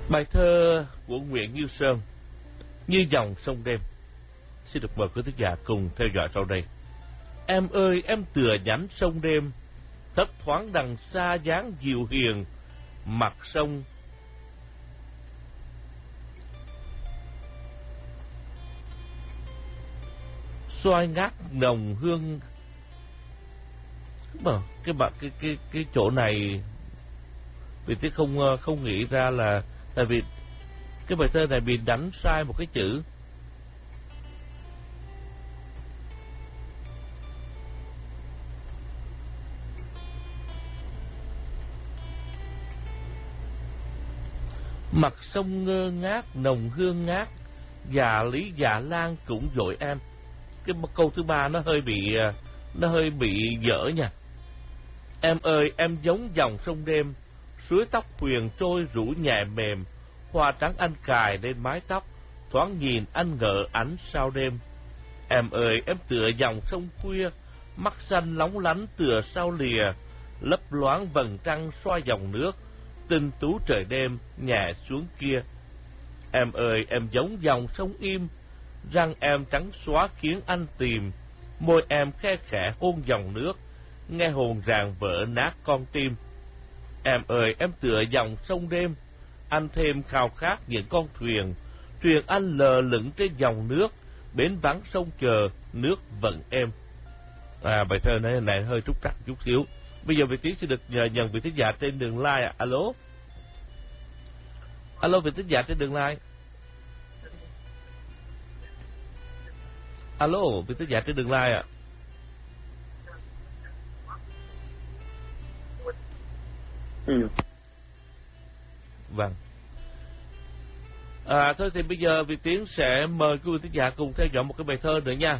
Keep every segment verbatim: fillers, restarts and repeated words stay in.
Bài thơ của Nguyễn Như Sơn, Như dòng sông đêm. Xin được mời quý thính giả cùng theo dõi sau đây. Em ơi em tựa nhánh sông đêm, thấp thoáng đằng xa dáng dịu hiền, mặt sông xoay ngát nồng hương. Mà cái bạn cái cái cái chỗ này vì thế không không nghĩ ra là tại vì cái bài thơ này bị đánh sai một cái chữ. Mặt sông ngơ ngác nồng hương ngát, già lý già lan cũng dội em. Cái câu thứ ba nó hơi bị nó hơi bị dở nha. Em ơi em giống dòng sông đêm, suối tóc huyền trôi rủ nhẹ mềm, hoa trắng anh cài lên mái tóc, thoáng nhìn anh ngỡ ánh sao đêm. Em ơi em tựa dòng sông khuya, mắt xanh lóng lánh tựa sao lìa, lấp loáng vầng trăng soi dòng nước, tinh tú trời đêm nhẹ xuống kia. Em ơi em giống dòng sông im, răng em trắng xóa khiến anh tìm, môi em khe khẽ hôn dòng nước, nghe hồn ràng vỡ nát con tim. Em ơi em tựa dòng sông đêm, anh thêm khao khát những con thuyền, thuyền anh lờ lững trên dòng nước, bến vắng sông chờ nước vẫn êm. À, bài thơ này, này hơi trúc trặc chút xíu. Bây giờ vị trí sẽ được nhờ nhận vị thính giả trên đường line ạ. Alo, alo vị thính giả trên đường line. Alo vị thính giả trên đường line ạ. Ừ. Vâng. À, thôi thì bây giờ Việt Tiến sẽ mời quý vị thính giả cùng theo dõi một cái bài thơ nữa nha.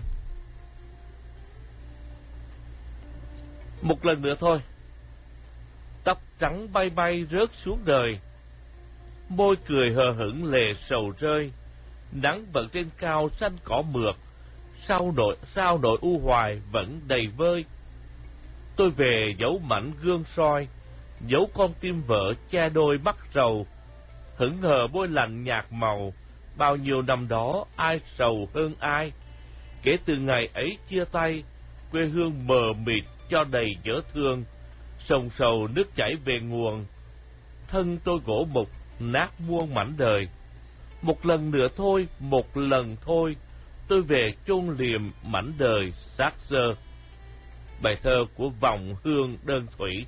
Một lần nữa thôi. Tóc trắng bay bay rớt xuống đời, môi cười hờ hững lệ sầu rơi, nắng vẫn trên cao xanh cỏ mượt, sao nội sao nội u hoài vẫn đầy vơi. Tôi về giấu mảnh gương soi, giấu con tim vợ che đôi mắt rầu, hững hờ bôi lạnh nhạt màu, bao nhiêu năm đó ai sầu hơn ai. Kể từ ngày ấy chia tay, quê hương mờ mịt cho đầy nhớ thương, sông sầu nước chảy về nguồn, thân tôi gỗ mục nát muôn mảnh đời. Một lần nữa thôi, một lần thôi, tôi về chôn liềm mảnh đời xác xơ. Bài thơ của Vọng Hương Đơn Thủy.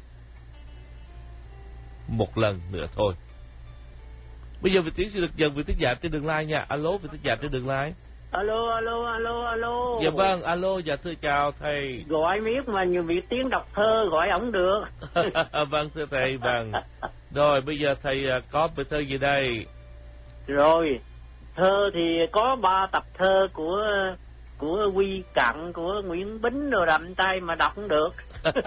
Một lần nữa thôi. Bây giờ vị Tiến sẽ được nhận vị thính giả trên đường line nha. Alo vị thính giả trên đường line. Alo alo alo alo. Dạ vâng, alo, dạ thưa chào thầy. Gọi miết mà nhiều vị Tiến đọc thơ gọi ổng được. Vâng thưa thầy, vâng. Rồi bây giờ thầy có bài thơ gì đây? Rồi, thơ thì có ba tập thơ của của Quy Cặn, của Nguyễn Bính rồi đậm tay mà đọc không được.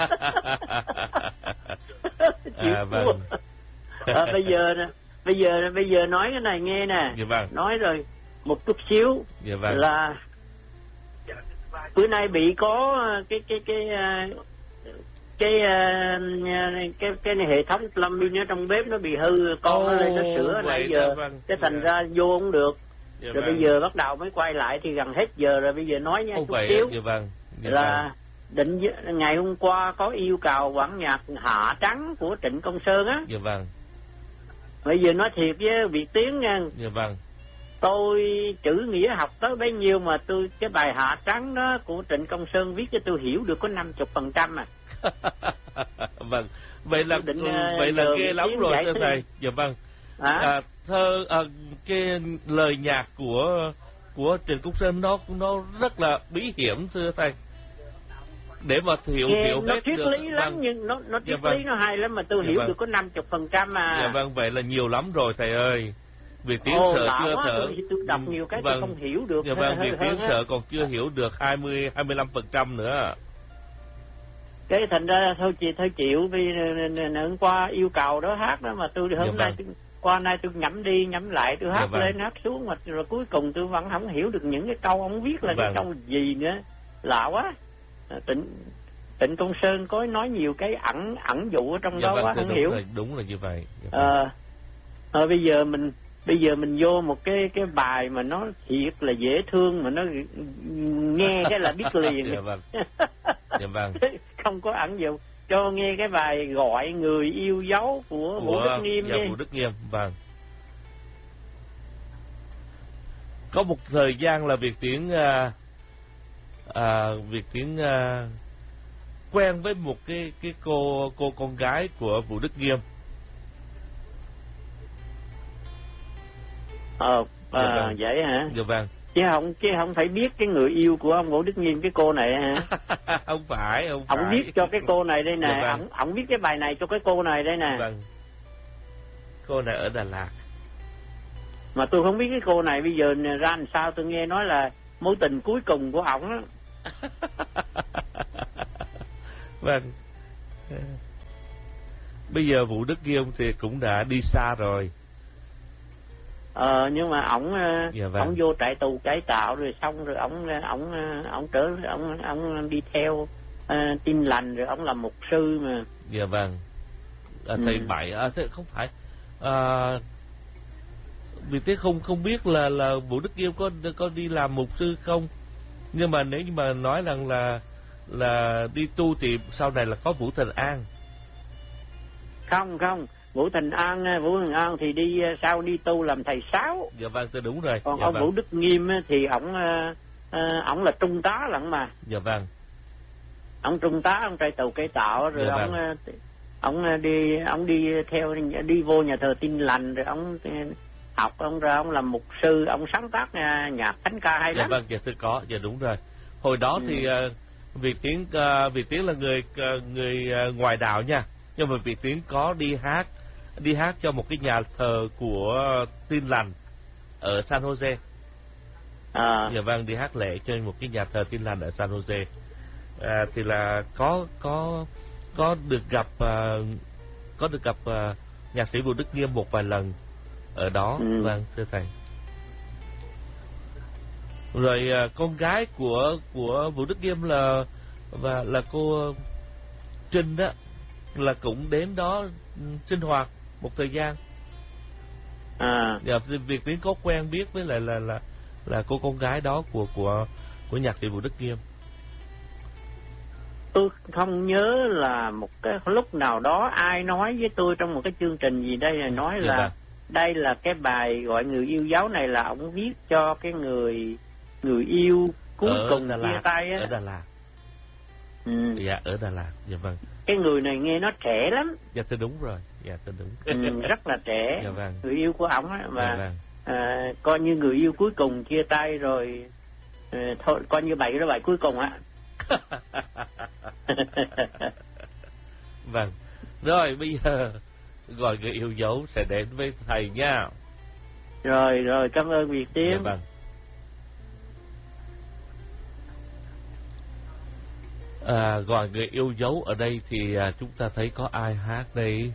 À vâng. À, bây giờ bây giờ bây giờ nói cái này nghe nè. Dạ vâng. Nói rồi một chút xíu. Dạ vâng. Là bữa nay bị có cái cái cái cái cái cái, cái hệ thống plumbing ở trong bếp nó bị hư, con nó lên nó sửa nãy giờ, vâng. cái thành dạ. ra vô không được. Dạ rồi vâng. Bây giờ bắt đầu mới quay lại thì gần hết giờ rồi, bây giờ nói nha chút xíu. Dạ vâng. Dạ là vâng. định ngày hôm qua có yêu cầu bản nhạc Hạ Trắng của Trịnh Công Sơn á. Dạ vâng. Bây giờ nói thiệt với Việt Tiến nha. Dạ vâng. Tôi chữ nghĩa học tới bấy nhiêu mà tôi cái bài Hạ Trắng đó của Trịnh Công Sơn viết cho tôi hiểu được có năm mươi phần trăm à. Vâng. Vậy là định, vậy là ghê lắm rồi thưa thầy. Dạ vâng. À? À, thơ à, cái lời nhạc của của Trịnh Công Sơn nó nó rất là bí hiểm thưa thầy. Để mà hiểu Nghe, hiểu nó hết triết được. lý lắm. Vâng. Nhưng nó nó triết dạ lý vâng. nó hay lắm mà tôi dạ hiểu vâng. được có năm mươi phần trăm à. Dạ vâng, vậy là nhiều lắm rồi thầy ơi. Việt Tiến Ồ, sợ chưa quá, thở. Tôi, tôi đọc nhiều cái vâng. tôi không hiểu được. Dạ vâng, Việt Tiến sợ còn chưa à. hiểu được hai mươi hai mươi lăm phần trăm nữa. Cái thành ra thôi chị thôi chịu, vì hôm qua yêu cầu đó hát đó mà tôi hôm dạ nay vâng. tôi, qua nay tôi nhẩm đi nhẩm lại tôi hát dạ lên vâng. hát xuống mà rồi cuối cùng tôi vẫn không hiểu được những cái câu ông viết là vâng. cái câu gì nữa, lạ quá. Trịnh Trịnh Công Sơn có nói nhiều cái ẩn ẩn dụ ở trong dạ đó vâng, quá không đúng hiểu. Là, đúng là như vậy. Dạ à, Ờ, bây giờ mình bây giờ mình vô một cái cái bài mà nó thiệt là dễ thương, mà nó nghe cái là biết liền. Dạ vâng. Dạ vâng. Không có ẩn dụ, cho nghe cái bài Gọi Người Yêu Dấu của Vũ Đức Nghiêm. Dạ, Vũ Đức Nghiêm, vâng. Có một thời gian là Việt Tiến à, à, Việt Tiến à, quen với một cái cái cô cô con gái của Vũ Đức Nghiêm. Ờ, à, dạ vâng. Vậy hả? Dạ vâng. Chứ không chứ không phải biết cái người yêu của ông Vũ Đức Nghiêm, cái cô này hả? Không phải, không phải. Ông viết cho cái cô này đây nè, dạ vâng. ông ông viết cái bài này cho cái cô này đây nè. Vâng. Cô này ở Đà Lạt. Mà tôi không biết cái cô này bây giờ ra làm sao, tôi nghe nói là mối tình cuối cùng của ổng đó. Vâng. Bây giờ Vũ Đức Nghiêm thì cũng đã đi xa rồi. Ờ, nhưng mà ổng dạ vâng. ổng vô trại tù cải tạo rồi xong rồi ổng ổng ổng trở ổng ổng đi theo uh, Tin Lành, rồi ổng làm mục sư mà. Dạ vâng. À, thầy ừ. Bảy à, thế không phải. À, vì thế không không biết là là Vũ Đức Nghiêm có có đi làm mục sư không, nhưng mà nếu như mà nói rằng là là đi tu thì sau này là có Vũ Thành An. Không không, Vũ Thành An Vũ Thành An thì đi sau đi tu làm thầy Sáu. Dạ vâng, tôi đúng rồi. Còn dạ ông vâng. Vũ Đức Nghiêm thì ổng ổng là trung tá lận mà. Dạ vâng. Ông trung tá, ông trại tù cải tạo rồi. Dạ ông vâng. ông đi ông đi theo đi vô nhà thờ Tin Lành, rồi ông học, ông ra ông làm mục sư, ông sáng tác nhạc thánh ca hay dạ lắm. Vâng, dạ tôi có, dạ đúng rồi. Hồi đó ừ. thì uh, Việt Tiến uh, Việt Tiến là người uh, người uh, ngoài đạo nha, nhưng mà Việt Tiến có đi hát đi hát cho một cái nhà thờ của Tin Lành ở San Jose. À. Dạ vâng, đi hát lễ cho một cái nhà thờ Tin Lành ở San Jose. À, thì là có có có được gặp uh, có được gặp uh, nhạc sĩ Vũ Đức Nghiêm một vài lần ở đó. Ừ. Vâng, thưa thầy. Rồi uh, con gái của của Vũ Đức Nghiêm là và là cô Trinh đó, là cũng đến đó sinh hoạt một thời gian. À, dạ, Việt Tiến có quen biết với lại là là là cô con gái đó của của của nhạc sĩ Vũ Đức Nghiêm. Tôi không nhớ là một cái lúc nào đó ai nói với tôi trong một cái chương trình gì đây, là nói là dạ, đây là cái bài Gọi Người Yêu Dấu này là ông viết cho cái người người yêu cuối ở cùng chia tay á. Ở Đà Lạt. Ừ. Dạ, ở Đà Lạt. Dạ vâng. Cái người này nghe nó trẻ lắm. Dạ tôi đúng rồi. Dạ tôi đúng. Ừ, rất là trẻ. Dạ vâng. Người yêu của ổng á, và dạ vâng. à, coi như người yêu cuối cùng chia tay rồi, à, thôi coi như bài đó bài cuối cùng á. Vâng. Rồi bây giờ Gọi Người Yêu Dấu sẽ đến với thầy nha. Rồi rồi, cảm ơn Việt Tiến. Dạ vâng. À, Gọi Người Yêu Dấu ở đây thì à, chúng ta thấy có ai hát đây?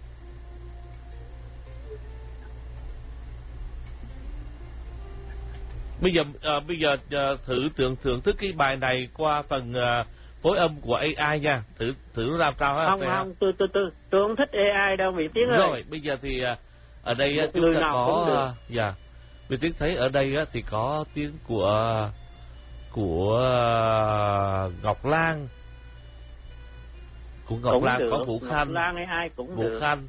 Bây giờ à, bây giờ à, thử tưởng thưởng thức cái bài này qua phần à, phối âm của a i nha, thử thử nó làm sao ha. Không không, tôi tôi tôi tôi không thích a i đâu Việt Tiến ơi. Rồi bây giờ thì à, ở đây à, chúng ta có dạ, Việt Tiến thấy ở đây á, thì có tiếng của của Ngọc Lan, của Ngọc cũng Lan, được. có Vũ Khanh, Ngọc Lan hay ai cũng Vũ được. Khanh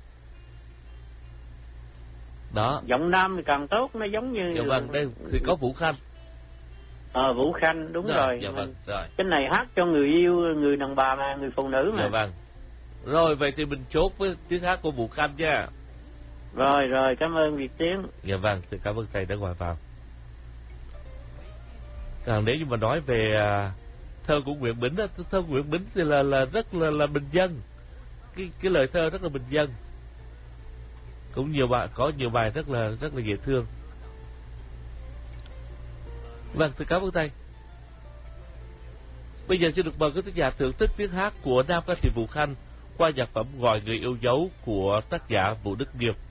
đó, giọng nam thì càng tốt, nó giống như dạ vâng, đây thì có Vũ Khanh. Ờ, Vũ Khanh đúng rồi, rồi. Dạ vâng, rồi. Cái này hát cho người yêu, người đàn bà mà, người phụ nữ mà. Dạ vâng. Rồi vậy thì mình chốt với tiếng hát của Vũ Khanh nha. Rồi rồi, cảm ơn Việt Tiến. Dạ vâng, xin cảm ơn thầy đã gọi vào. Còn nếu như mà nói về uh, thơ của Nguyễn Bính đó, thơ của Nguyễn Bính thì là là rất là là bình dân. Cái cái lời thơ rất là bình dân. Cũng nhiều bài, có nhiều bài rất là rất là dễ thương. Vâng, xin cảm ơn thầy. Bây giờ xin được mời quý thính giả thưởng thức tiếng hát của nam ca sĩ Vũ Khanh qua nhạc phẩm Gọi Người Yêu Dấu của tác giả Vũ Đức Nghiêm.